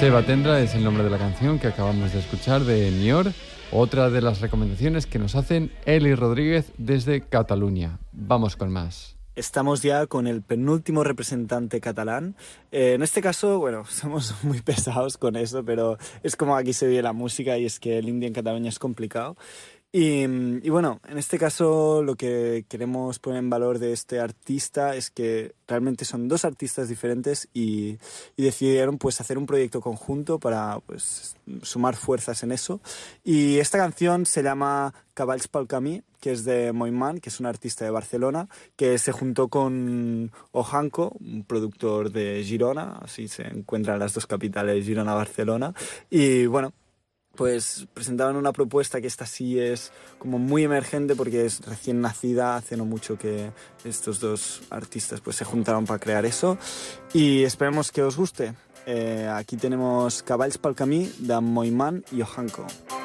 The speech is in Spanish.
Seba Tendra es el nombre de la canción que acabamos de escuchar de Nior, otra de las recomendaciones que nos hacen Eli Rodríguez desde Cataluña. Vamos con más. Estamos ya con el penúltimo representante catalán. En este caso, bueno, somos muy pesados con eso, pero es como aquí se vive la música y es que el indie en Cataluña es complicado. Y bueno, en este caso lo que queremos poner en valor de este artista es que realmente son dos artistas diferentes y decidieron pues hacer un proyecto conjunto para pues sumar fuerzas en eso. Y esta canción se llama Cavalls pel camí, que es de Moimán, que es un artista de Barcelona, que se juntó con Ojanko, un productor de Girona, así se encuentran las dos capitales, Girona-Barcelona, y bueno, pues presentaban una propuesta que esta sí es como muy emergente porque es recién nacida, hace no mucho que estos dos artistas pues se juntaron para crear eso y esperemos que os guste. Aquí tenemos Cavalls pel camí de Moimán y Ojanko.